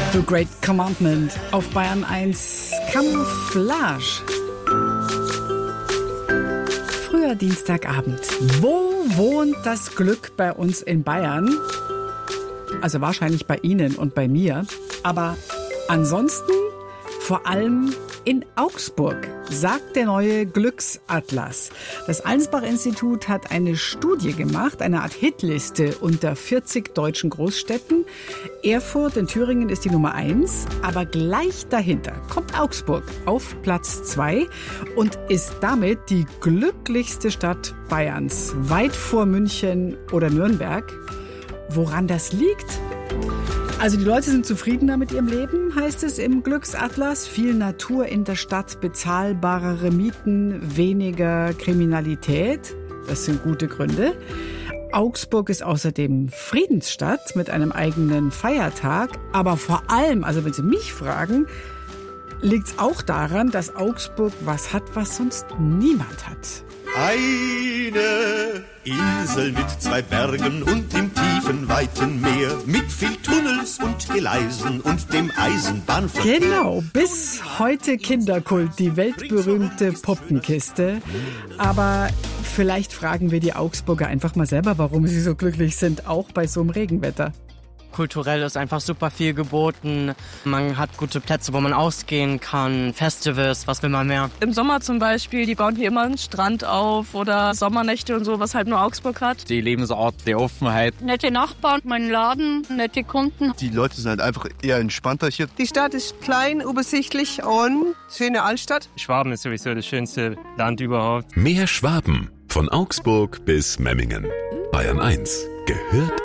The Great Commandment auf Bayern 1. Camouflage. Früher Dienstagabend. Wo wohnt das Glück bei uns in Bayern? Also wahrscheinlich bei Ihnen und bei mir. Aber ansonsten vor allem in Augsburg, sagt der neue Glücksatlas. Das Allensbach-Institut hat eine Studie gemacht, eine Art Hitliste unter 40 deutschen Großstädten. Erfurt in Thüringen ist die Nummer 1, aber gleich dahinter kommt Augsburg auf Platz 2 und ist damit die glücklichste Stadt Bayerns, weit vor München oder Nürnberg. Woran das liegt? Also die Leute sind zufriedener mit ihrem Leben, heißt es im Glücksatlas. Viel Natur in der Stadt, bezahlbarere Mieten, weniger Kriminalität. Das sind gute Gründe. Augsburg ist außerdem Friedensstadt mit einem eigenen Feiertag. Aber vor allem, also wenn Sie mich fragen, liegt es auch daran, dass Augsburg was hat, was sonst niemand hat. Eine Insel mit 2 Bergen und im tiefen, weiten Meer, mit viel Tunnels und Gleisen und dem Eisenbahnverkehr. Genau, bis heute Kinderkult, die weltberühmte Puppenkiste. Aber vielleicht fragen wir die Augsburger einfach mal selber, warum sie so glücklich sind, auch bei so einem Regenwetter. Kulturell ist einfach super viel geboten. Man hat gute Plätze, wo man ausgehen kann, Festivals, was will man mehr? Im Sommer zum Beispiel, die bauen hier immer einen Strand auf oder Sommernächte und so, was halt nur Augsburg hat. Die Lebensart, die Offenheit. Nette Nachbarn, mein Laden, nette Kunden. Die Leute sind halt einfach eher entspannter hier. Die Stadt ist klein, übersichtlich und schöne Altstadt. Schwaben ist sowieso das schönste Land überhaupt. Mehr Schwaben, von Augsburg bis Memmingen. Bayern 1 gehört